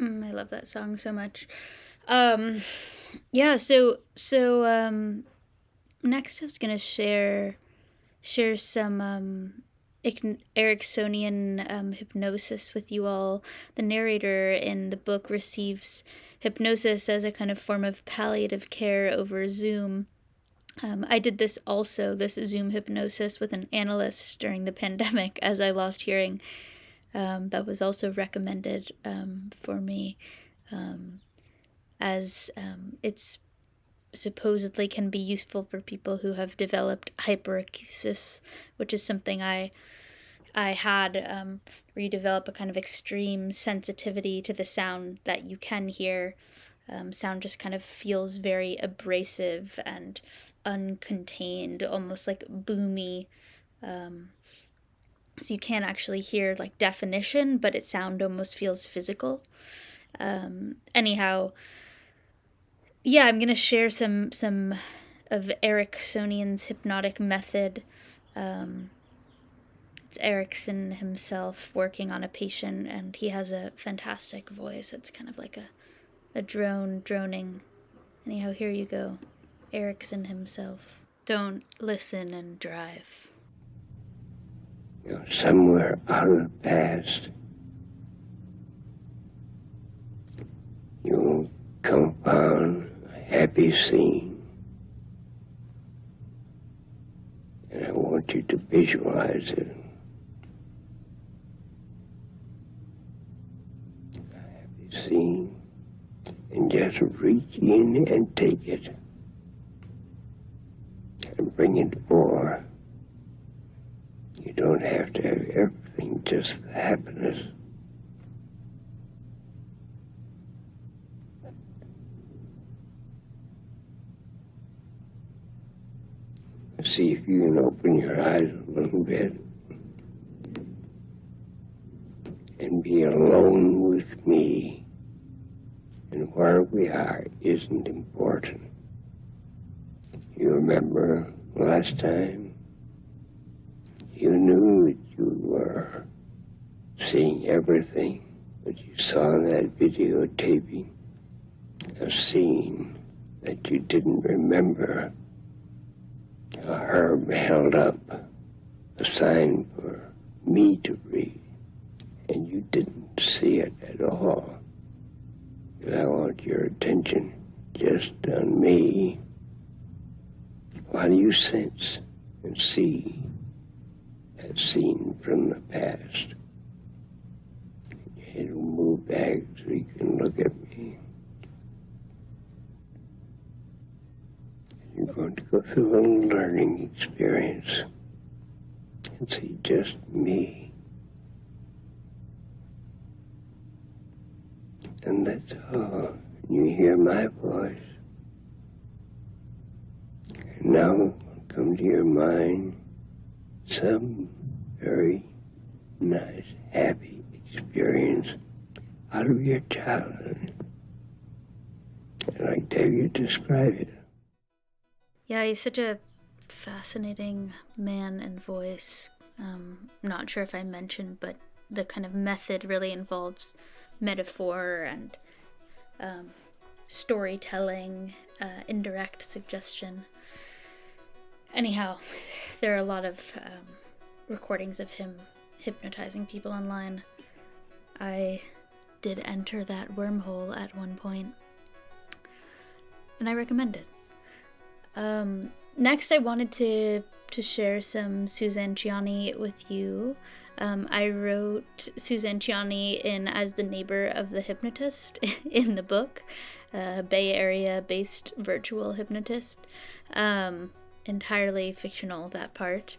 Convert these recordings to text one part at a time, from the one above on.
I love that song so much. Um, yeah. So next I was gonna share some Ericksonian hypnosis with you all. The narrator in the book receives hypnosis as a kind of form of palliative care over Zoom. I did this Zoom hypnosis with an analyst during the pandemic as I lost hearing. That was also recommended for me, as it's supposedly can be useful for people who have developed hyperacusis, which is something I had, where you develop a kind of extreme sensitivity to the sound that you can hear. Sound just kind of feels very abrasive and uncontained, almost like boomy. So you can't actually hear like definition, but its sound almost feels physical. Anyhow, yeah, I'm gonna share some of Ericksonian's hypnotic method. It's Erickson himself working on a patient, and he has a fantastic voice. It's kind of like a droning. Anyhow, here you go. Erickson himself. Don't listen and drive. You're somewhere out of the past. You'll come upon a happy scene. And I want you to visualize it. A happy scene. And just reach in and take it. And bring it forward. You don't have to have everything just for happiness. See if you can open your eyes a little bit and be alone with me. And where we are isn't important. You remember last time? You knew that you were seeing everything, but you saw in that videotaping a scene that you didn't remember. Herb held up a sign for me to read, and you didn't see it at all. And I want your attention just on me. While you sense and see that scene from the past. Your head will move back so you can look at me. You're going to go through a little learning experience and see just me. And that's all. You hear my voice. And now come to your mind some very nice, happy experience out of your childhood. I'd like to have you describe it. Yeah, he's such a fascinating man and voice. Not sure if I mentioned, but the kind of method really involves metaphor and storytelling, indirect suggestion. Anyhow, there are a lot of recordings of him hypnotizing people online. I did enter that wormhole at one point, and I recommend it. Next, I wanted to share some Suzanne Ciani with you. I wrote Suzanne Ciani in as the neighbor of the hypnotist in the book, Bay Area-based virtual hypnotist. Entirely fictional, that part.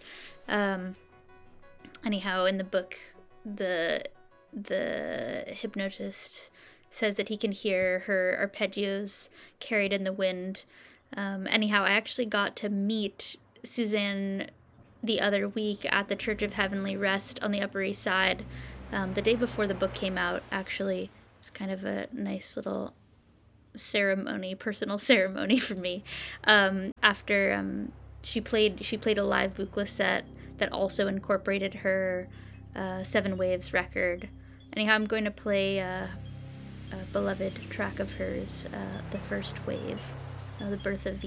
Anyhow, in the book, the hypnotist says that he can hear her arpeggios carried in the wind. Anyhow, I actually got to meet Suzanne the other week at the Church of Heavenly Rest on the Upper East Side. The day before the book came out, actually. It was kind of a nice little personal ceremony for me. After she played a live Buchla set that also incorporated her Seven Waves record. Anyhow, I'm going to play a beloved track of hers, The First Wave, The Birth of